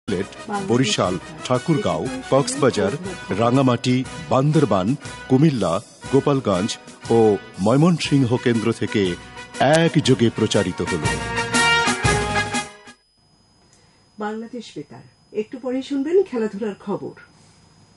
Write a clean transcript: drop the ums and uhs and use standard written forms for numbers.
বরিশাল, ঠাকুরগাঁও, কক্সবাজার, রাঙামাটি, বান্দরবান, কুমিল্লা, গোপালগঞ্জ ও ময়মনসিংহ কেন্দ্র থেকে একযোগে প্রচারিত হল। বাংলাদেশ বেতার। একটু পরে শুনবেন খেলাধুলার খবর।